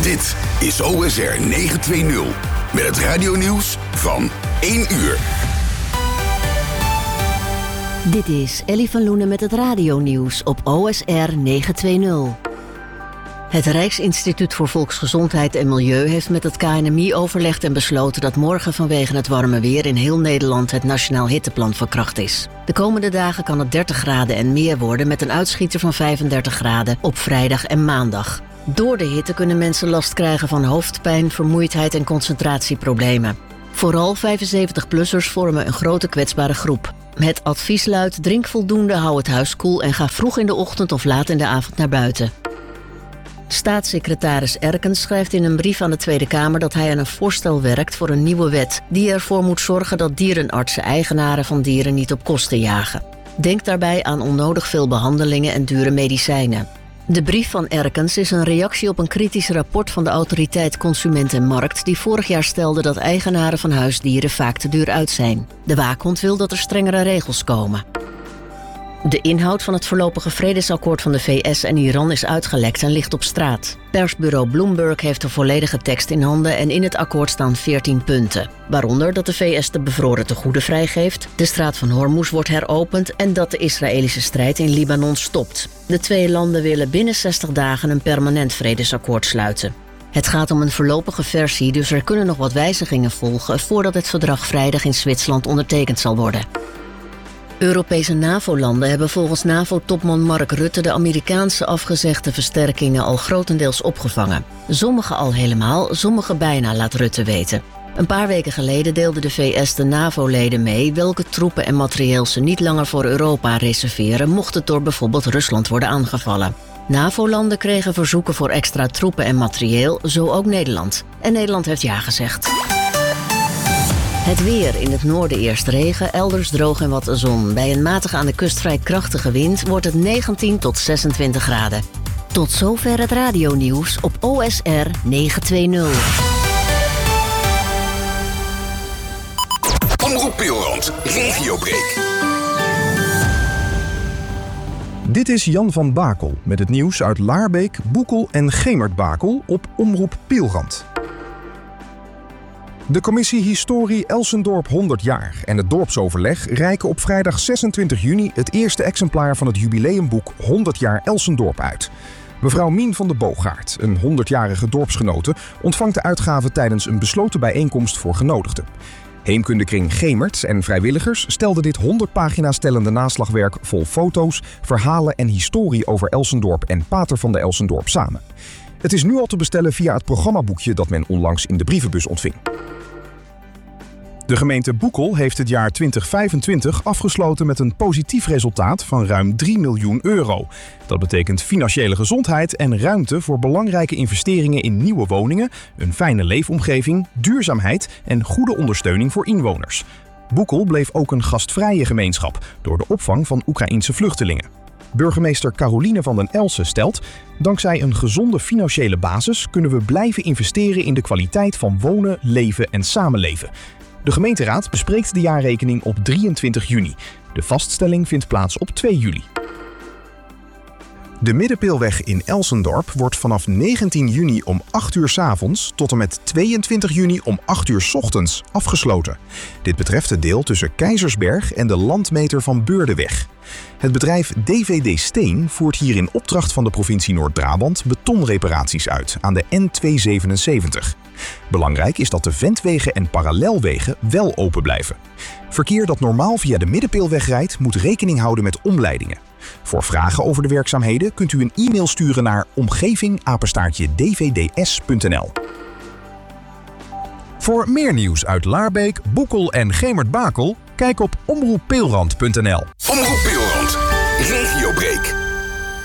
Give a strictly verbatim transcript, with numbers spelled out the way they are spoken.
Dit is O S R negenhonderdtwintig met het radionieuws van één uur. Dit is Ellie van Loenen met het radionieuws op O S R negenhonderdtwintig. Het Rijksinstituut voor Volksgezondheid en Milieu heeft met het K N M I overlegd en besloten dat morgen vanwege het warme weer in heel Nederland het Nationaal Hitteplan van kracht is. De komende dagen kan het dertig graden en meer worden met een uitschieter van vijfendertig graden op vrijdag en maandag. Door de hitte kunnen mensen last krijgen van hoofdpijn, vermoeidheid en concentratieproblemen. Vooral vijfenzeventig-plussers vormen een grote kwetsbare groep. Het advies luidt: drink voldoende, hou het huis koel en ga vroeg in de ochtend of laat in de avond naar buiten. Staatssecretaris Erkens schrijft in een brief aan de Tweede Kamer dat hij aan een voorstel werkt voor een nieuwe wet die ervoor moet zorgen dat dierenartsen eigenaren van dieren niet op kosten jagen. Denk daarbij aan onnodig veel behandelingen en dure medicijnen. De brief van Erkens is een reactie op een kritisch rapport van de autoriteit Consument en Markt die vorig jaar stelde dat eigenaren van huisdieren vaak te duur uit zijn. De waakhond wil dat er strengere regels komen. De inhoud van het voorlopige vredesakkoord van de V S en Iran is uitgelekt en ligt op straat. Persbureau Bloomberg heeft de volledige tekst in handen en in het akkoord staan veertien punten. Waaronder dat de V S de bevroren tegoeden vrijgeeft, de straat van Hormuz wordt heropend en dat de Israëlische strijd in Libanon stopt. De twee landen willen binnen zestig dagen een permanent vredesakkoord sluiten. Het gaat om een voorlopige versie, dus er kunnen nog wat wijzigingen volgen voordat het verdrag vrijdag in Zwitserland ondertekend zal worden. Europese NAVO-landen hebben volgens NAVO-topman Mark Rutte de Amerikaanse afgezegde versterkingen al grotendeels opgevangen. Sommige al helemaal, sommige bijna, laat Rutte weten. Een paar weken geleden deelde de V S de NAVO-leden mee welke troepen en materieel ze niet langer voor Europa reserveren, mocht het door bijvoorbeeld Rusland worden aangevallen. NAVO-landen kregen verzoeken voor extra troepen en materieel, zo ook Nederland. En Nederland heeft ja gezegd. Het weer: in het noorden eerst regen, elders droog en wat zon. Bij een matige aan de kust vrij krachtige wind wordt het negentien tot zesentwintig graden. Tot zover het radionieuws op O S R negenhonderdtwintig. Omroep Pilrand, Regiobreak. Dit is Jan van Bakel met het nieuws uit Laarbeek, Boekel en Gemert-Bakel op Omroep Pilrand. De commissie Historie Elsendorp honderd jaar en het dorpsoverleg reiken op vrijdag zesentwintig juni het eerste exemplaar van het jubileumboek honderd jaar Elsendorp uit. Mevrouw Mien van de Boogaard, een honderdjarige dorpsgenote, ontvangt de uitgave tijdens een besloten bijeenkomst voor genodigden. Heemkundekring Gemert en vrijwilligers stelden dit honderd pagina's tellende naslagwerk vol foto's, verhalen en historie over Elsendorp en Pater van de Elsendorp samen. Het is nu al te bestellen via het programmaboekje dat men onlangs in de brievenbus ontving. De gemeente Boekel heeft het jaar twintig vijfentwintig afgesloten met een positief resultaat van ruim drie miljoen euro. Dat betekent financiële gezondheid en ruimte voor belangrijke investeringen in nieuwe woningen, een fijne leefomgeving, duurzaamheid en goede ondersteuning voor inwoners. Boekel bleef ook een gastvrije gemeenschap door de opvang van Oekraïense vluchtelingen. Burgemeester Caroline van den Elsen stelt: dankzij een gezonde financiële basis kunnen we blijven investeren in de kwaliteit van wonen, leven en samenleven. De gemeenteraad bespreekt de jaarrekening op drieëntwintig juni. De vaststelling vindt plaats op twee juli. De Middenpeelweg in Elsendorp wordt vanaf negentien juni om acht uur 's avonds tot en met tweeëntwintig juni om acht uur 's ochtends afgesloten. Dit betreft het deel tussen Keizersberg en de landmeter van Beurdeweg. Het bedrijf D V D Steen voert hier in opdracht van de provincie Noord-Brabant betonreparaties uit aan de N tweehonderdzevenenzeventig. Belangrijk is dat de ventwegen en parallelwegen wel open blijven. Verkeer dat normaal via de Middenpeelweg rijdt moet rekening houden met omleidingen. Voor vragen over de werkzaamheden kunt u een e-mail sturen naar omgeving apenstaartje d v d s punt n l. Voor meer nieuws uit Laarbeek, Boekel en Gemert-Bakel, kijk op omroep pilrand punt n l. Omroep Pilrand, Regiobreak.